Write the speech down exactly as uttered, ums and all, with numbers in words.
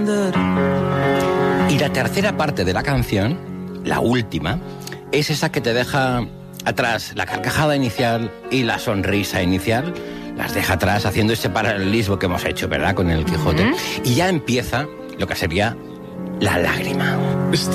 Y la tercera parte de la canción, la última, es esa que te deja atrás la carcajada inicial y la sonrisa inicial. Las deja atrás haciendo ese paralelismo que hemos hecho, ¿verdad?, con el Quijote. Uh-huh. Y ya empieza lo que sería la lágrima.